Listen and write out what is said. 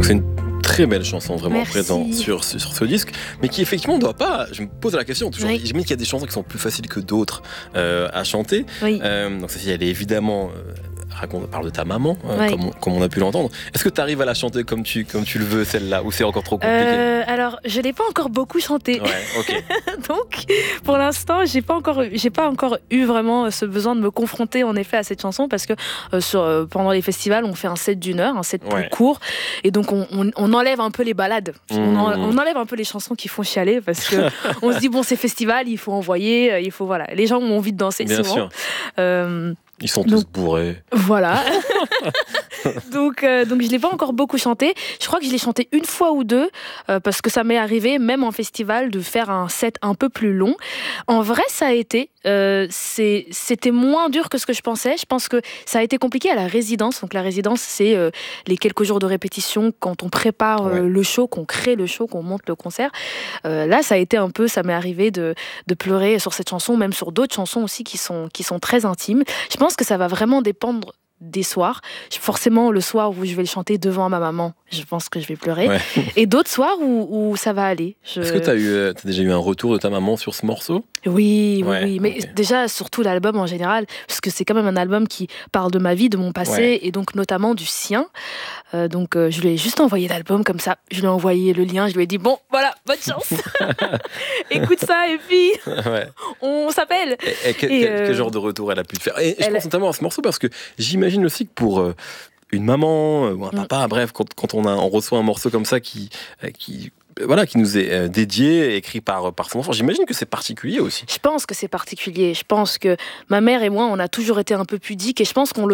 Donc c'est une très belle chanson vraiment Merci. présente sur ce disque, mais qui effectivement ne doit pas, je me pose la question toujours, Oui. j'imagine qu'il y a des chansons qui sont plus faciles que d'autres à chanter. Oui. Donc celle-ci elle est évidemment... parle de ta maman, Ouais. comme on a pu l'entendre. Est-ce que tu arrives à la chanter comme tu le veux, celle-là, ou c'est encore trop compliqué? Alors, je l'ai pas encore beaucoup chanté. Ouais, ok. Donc, pour l'instant, j'ai pas encore eu vraiment ce besoin de me confronter en effet à cette chanson parce que pendant les festivals, on fait un set d'1 heure, un set plus court, et donc on enlève un peu les balades, on enlève un peu les chansons qui font chialer parce que on se dit bon, c'est festival, il faut envoyer, voilà, les gens ont envie de danser Bien souvent. sûr. Ils sont tous bourrés. Voilà. donc je l'ai pas encore beaucoup chanté. Je crois que je l'ai chanté une fois ou deux parce que ça m'est arrivé, même en festival, de faire un set un peu plus long. En vrai, ça a été. C'était moins dur que ce que je pensais. Je pense que ça a été compliqué à la résidence. Donc la résidence, c'est les quelques jours de répétition quand on prépare le show, qu'on crée le show, qu'on monte le concert. Là, ça a été un peu. Ça m'est arrivé de pleurer sur cette chanson, même sur d'autres chansons aussi qui sont très intimes. Je pense que ça va vraiment dépendre des soirs. Forcément, le soir où je vais le chanter devant ma maman, je pense que je vais pleurer. Ouais. Et d'autres soirs où ça va aller. Est-ce que t'as déjà eu un retour de ta maman sur ce morceau ? Oui. Mais déjà, surtout l'album en général, parce que c'est quand même un album qui parle de ma vie, de mon passé, et donc notamment du sien. Donc, je lui ai juste envoyé l'album comme ça. Je lui ai envoyé le lien. Je lui ai dit, bon, voilà, bonne chance. Écoute ça, et puis on s'appelle. Quel genre de retour elle a pu te faire ? Et je pense notamment à ce morceau parce que j'imagine aussi que pour une maman ou un papa, bref, quand on reçoit un morceau comme ça qui nous est dédié, écrit par son enfant, j'imagine que c'est particulier aussi. Je pense que c'est particulier. Je pense que ma mère et moi, on a toujours été un peu pudiques et je pense qu'on le